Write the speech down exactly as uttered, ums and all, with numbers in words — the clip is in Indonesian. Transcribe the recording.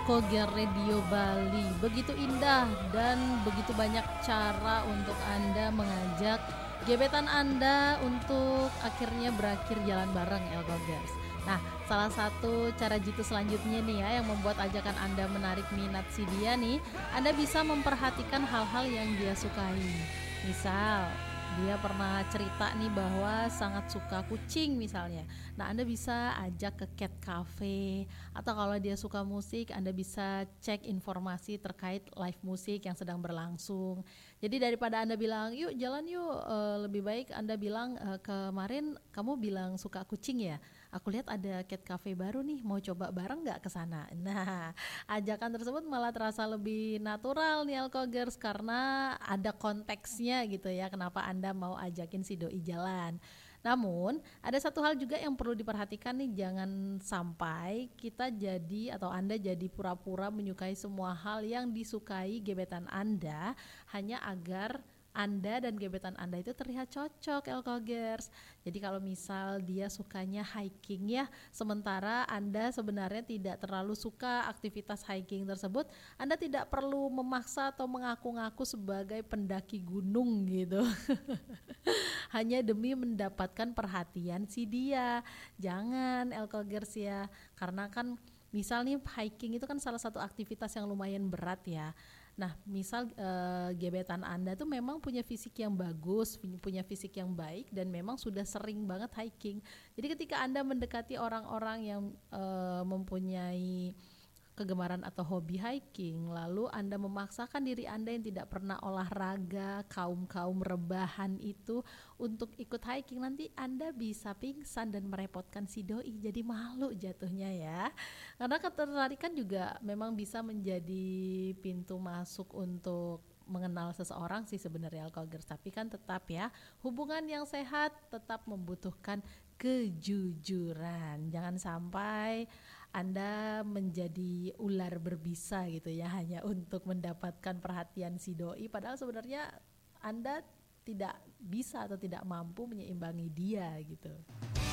Elkoger Radio Bali. Begitu indah dan begitu banyak cara untuk Anda mengajak gebetan Anda untuk akhirnya berakhir jalan bareng Elkogers. Nah, salah satu cara jitu selanjutnya nih ya yang membuat ajakan Anda menarik minat si dia nih, Anda bisa memperhatikan hal-hal yang dia sukai. Misal, dia pernah cerita nih bahwa sangat suka kucing misalnya. Nah, Anda bisa ajak ke cat cafe, atau kalau dia suka musik, Anda bisa cek informasi terkait live musik yang sedang berlangsung. Jadi daripada Anda bilang, "Yuk jalan yuk," eh, lebih baik Anda bilang, eh, "Kemarin kamu bilang suka kucing ya? Aku lihat ada cat cafe baru nih, mau coba bareng nggak ke sana?" Nah, ajakan tersebut malah terasa lebih natural nih Alkogers, karena ada konteksnya gitu ya, kenapa Anda mau ajakin si doi jalan. Namun ada satu hal juga yang perlu diperhatikan nih, jangan sampai kita jadi atau Anda jadi pura-pura menyukai semua hal yang disukai gebetan Anda hanya agar Anda dan gebetan Anda itu terlihat cocok, Elkogers. Jadi kalau misal dia sukanya hiking ya, sementara Anda sebenarnya tidak terlalu suka aktivitas hiking tersebut, Anda tidak perlu memaksa atau mengaku-ngaku sebagai pendaki gunung gitu. Hanya demi mendapatkan perhatian si dia. Jangan, Elkogers ya, karena kan misal nih hiking itu kan salah satu aktivitas yang lumayan berat ya. Nah, misal e, gebetan Anda tuh memang punya fisik yang bagus, punya fisik yang baik, dan memang sudah sering banget hiking. Jadi ketika Anda mendekati orang-orang yang e, mempunyai kegemaran atau hobi hiking, lalu Anda memaksakan diri Anda yang tidak pernah olahraga, kaum-kaum rebahan itu untuk ikut hiking, nanti Anda bisa pingsan dan merepotkan si doi, jadi malu jatuhnya ya. Karena ketertarikan juga memang bisa menjadi pintu masuk untuk mengenal seseorang sih sebenarnya Alkogers, tapi kan tetap ya, hubungan yang sehat tetap membutuhkan kejujuran. Jangan sampai Anda menjadi ular berbisa gitu ya, hanya untuk mendapatkan perhatian si doi, padahal sebenarnya Anda tidak bisa atau tidak mampu menyeimbangi dia gitu.